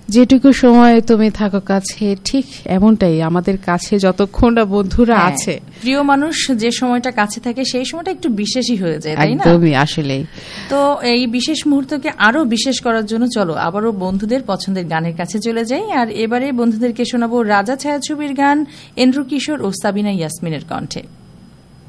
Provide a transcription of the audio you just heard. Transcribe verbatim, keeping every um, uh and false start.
যেটুকু সময় তুমি থাকো কাছে, ঠিক এমনটাই আমাদের কাছে যতক্ষণ না বন্ধুরা আছে। প্রিয় মানুষ যে সময়টা কাছে থাকে সেই সময়টা একটু বিশেষই হয়ে যায়, তাই না? একদমই, আসলেই। তো এই বিশেষ মুহূর্তকে আরো বিশেষ করার জন্য চলো আবারও বন্ধুদের পছন্দের গানের কাছে চলে যাই। আর এবারে বন্ধুদেরকে শোনাবো রাজা ছায়াছবির গান, এন্ড্রু কিশোর ও সাবিনা ইয়াসমিনের কণ্ঠে।